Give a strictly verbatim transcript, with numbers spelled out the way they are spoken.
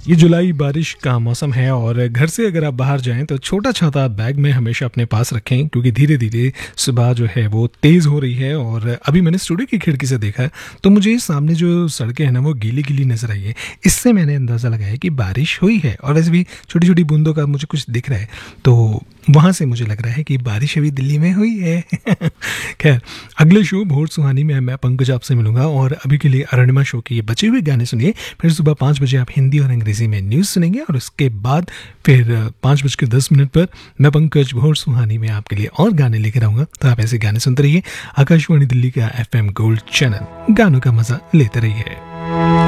ये जुलाई बारिश का मौसम है और घर से अगर आप बाहर जाएं तो छोटा छोटा बैग में हमेशा अपने पास रखें, क्योंकि धीरे धीरे सुबह जो है वो तेज़ हो रही है। और अभी मैंने स्टूडियो की खिड़की से देखा है तो मुझे सामने जो सड़कें हैं ना वो गीली गीली नजर आई है। इससे मैंने अंदाज़ा लगाया कि बारिश हुई है और वैसे भी छोटी छोटी बूंदों का मुझे कुछ दिख रहा है, तो वहाँ से मुझे लग रहा है कि बारिश अभी दिल्ली में हुई है। खैर, अगले शो भोर सुहानी में मैं पंकज आपसे मिलूंगा और अभी के लिए अरुणिमा शो के ये बचे हुए गाने सुनिए। फिर सुबह पाँच बजे आप हिंदी और अंग्रेजी में न्यूज़ सुनेंगे और उसके बाद फिर पाँच बज के दस मिनट पर मैं पंकज भोर सुहानी में आपके लिए और गाने लेकर आऊँगा। तो आप ऐसे गाने सुनते रहिए, आकाशवाणी दिल्ली का एफ एम गोल्ड चैनल, गानों का मजा लेते रहिए।